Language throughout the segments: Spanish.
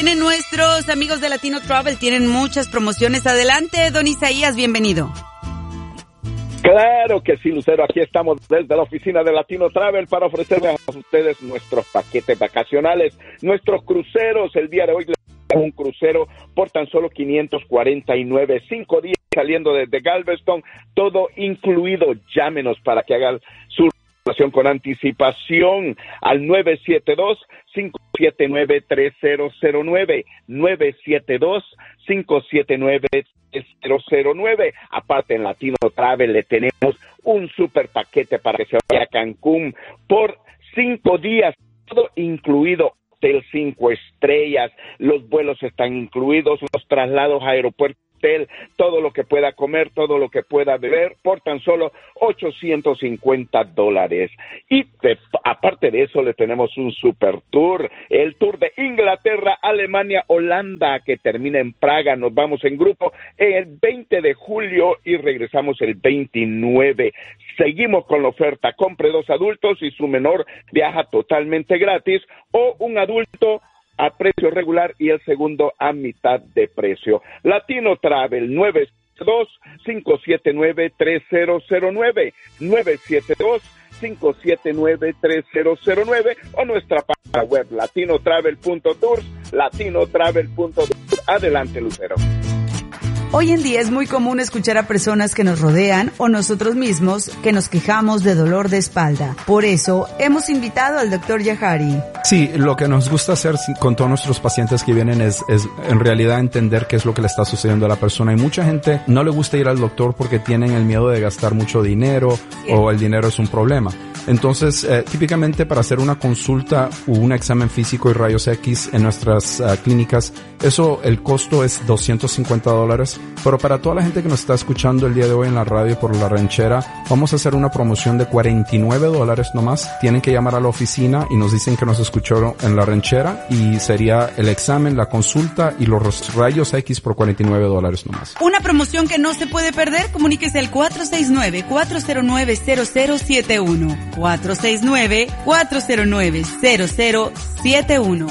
Tienen nuestros amigos de Latino Travel, tienen muchas promociones. Adelante, don Isaías, bienvenido. Claro que sí, Lucero, aquí estamos desde la oficina de Latino Travel para ofrecerles a ustedes nuestros paquetes vacacionales, nuestros cruceros. El día de hoy les damos un crucero por tan solo 549, 5 días saliendo desde Galveston, todo incluido. Llámenos para que hagan su reservación con anticipación al 972-579-3009, 972-579-3009. Aparte, en Latino Travel le tenemos un super paquete para que se vaya a Cancún por 5 días, todo incluido. Hotel 5 estrellas, los vuelos están incluidos, los traslados a aeropuerto, hotel, todo lo que pueda comer, todo lo que pueda beber, por tan solo $850. Y aparte de eso, le tenemos un super tour, el tour de Inglaterra, Alemania, Holanda, que termina en Praga. Nos vamos en grupo el 20 de julio y regresamos el 29. Seguimos con la oferta, compre 2 adultos y su menor viaja totalmente gratis, o un adulto a precio regular y el segundo a mitad de precio. Latino Travel, 972-579-3009, 972-579-3009, o nuestra página web latinotravel.tours, latinotravel.tours. Adelante, Lucero. Hoy en día es muy común escuchar a personas que nos rodean o nosotros mismos que nos quejamos de dolor de espalda. Por eso hemos invitado al Dr. Yahari. Sí, lo que nos gusta hacer con todos nuestros pacientes que vienen es en realidad entender qué es lo que le está sucediendo a la persona. Y mucha gente no le gusta ir al doctor porque tienen el miedo de gastar mucho dinero, o el dinero es un problema. Entonces, típicamente para hacer una consulta o un examen físico y rayos X en nuestras clínicas, el costo es $250. Pero para toda la gente que nos está escuchando el día de hoy en la radio por La Ranchera, vamos a hacer una promoción de $49 nomás. Tienen que llamar a la oficina y nos dicen que nos escucharon en La Ranchera, y sería el examen, la consulta y los rayos X por $49 nomás. Una promoción que no se puede perder. Comuníquese al 469-409-0071. 469-409-0071.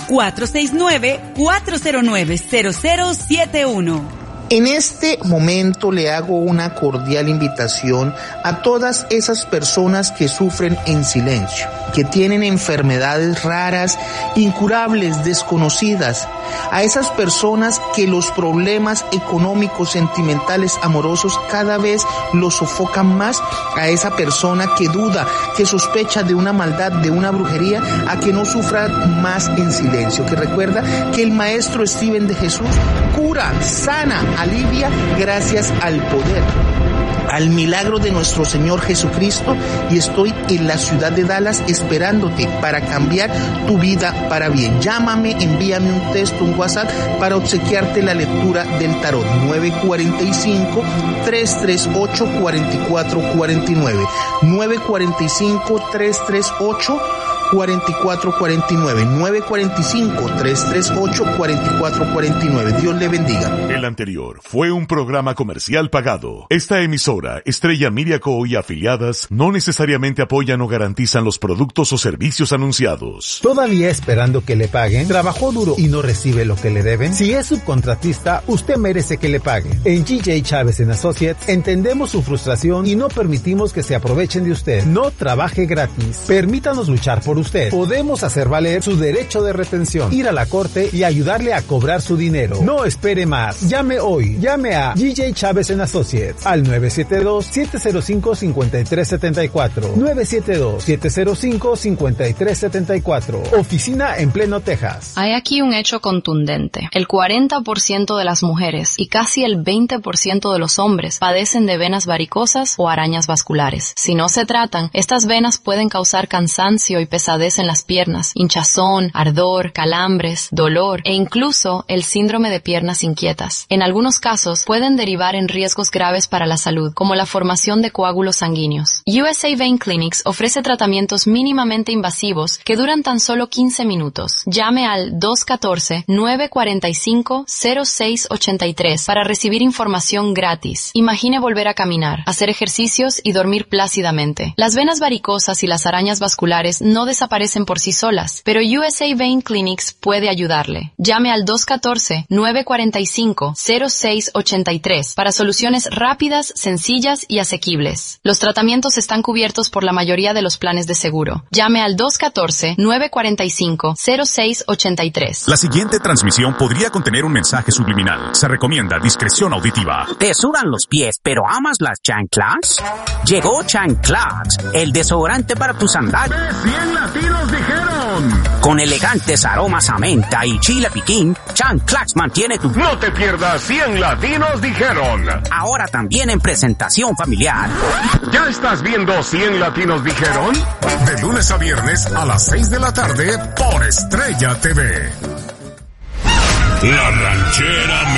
469-409-0071. En este momento le hago una cordial invitación a todas esas personas que sufren en silencio, que tienen enfermedades raras, incurables, desconocidas, a esas personas que los problemas económicos, sentimentales, amorosos cada vez los sofocan más, a esa persona que duda, que sospecha de una maldad, de una brujería, a que no sufra más en silencio, que recuerda que el Maestro Steven de Jesús cura, sana, alivia gracias al poder, al milagro de nuestro Señor Jesucristo, y estoy en la ciudad de Dallas esperándote para cambiar tu vida para bien. Llámame, envíame un texto, un WhatsApp para obsequiarte la lectura del tarot. 945-338-4449. 945-338-4449, 945-338-4449. Dios le bendiga. El anterior fue un programa comercial pagado. Esta emisora, Estrella Miriaco y afiliadas, no necesariamente apoyan o garantizan los productos o servicios anunciados. ¿Todavía esperando que le paguen? ¿Trabajó duro y no recibe lo que le deben? Si es subcontratista, usted merece que le paguen. En GJ Chávez & Associates entendemos su frustración y no permitimos que se aprovechen de usted. No trabaje gratis. Permítanos luchar por usted. Podemos hacer valer su derecho de retención, ir a la corte y ayudarle a cobrar su dinero. No espere más. Llame hoy. Llame a GJ Chávez & Associates al 972-705-5374. 972-705-5374. Oficina en Pleno, Texas. Hay aquí un hecho contundente. El 40% de las mujeres y casi el 20% de los hombres padecen de venas varicosas o arañas vasculares. Si no se tratan, estas venas pueden causar cansancio y pesadez en las piernas, hinchazón, ardor, calambres, dolor e incluso el síndrome de piernas inquietas. En algunos casos pueden derivar en riesgos graves para la salud, como la formación de coágulos sanguíneos. USA Vein Clinics ofrece tratamientos mínimamente invasivos que duran tan solo 15 minutos. Llame al 214-945-0683 para recibir información gratis. Imagine volver a caminar, hacer ejercicios y dormir plácidamente. Las venas varicosas y las arañas vasculares no desaparecen desaparecen por sí solas, pero USA Vein Clinics puede ayudarle. Llame al 214-945-0683 para soluciones rápidas, sencillas y asequibles. Los tratamientos están cubiertos por la mayoría de los planes de seguro. Llame al 214-945-0683. La siguiente transmisión podría contener un mensaje subliminal. Se recomienda discreción auditiva. ¿Te sudan los pies, pero amas las chanclas? Llegó Chanclax, el desodorante para tus sandalias. 100 latinos dijeron. Con elegantes aromas a menta y chile piquín, Chanclax mantiene tu... No te pierdas 100 latinos dijeron. Ahora también en presentación familiar. ¿Ya estás viendo 100 latinos dijeron? De lunes a viernes a las 6 de la tarde por Estrella TV. La Ranchera